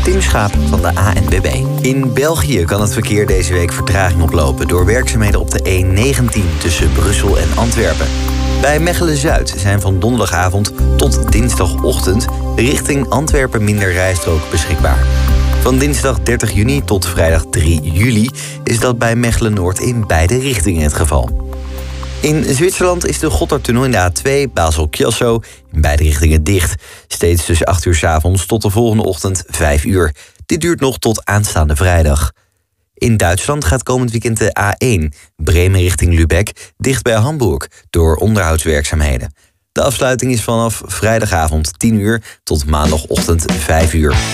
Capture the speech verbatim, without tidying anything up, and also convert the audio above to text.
Tim Schaap van de A N W B. In België kan het verkeer deze week vertraging oplopen door werkzaamheden op de E negentien tussen Brussel en Antwerpen. Bij Mechelen-Zuid zijn van donderdagavond tot dinsdagochtend richting Antwerpen minder rijstroken beschikbaar. Van dinsdag dertig juni tot vrijdag drie juli is dat bij Mechelen-Noord in beide richtingen het geval. In Zwitserland is de Gotthardtunnel in de A twee Basel-Chiasso in beide richtingen dicht. Steeds tussen acht uur 's avonds tot de volgende ochtend vijf uur. Dit duurt nog tot aanstaande vrijdag. In Duitsland gaat komend weekend de A één Bremen richting Lübeck dicht bij Hamburg door onderhoudswerkzaamheden. De afsluiting is vanaf vrijdagavond tien uur tot maandagochtend vijf uur.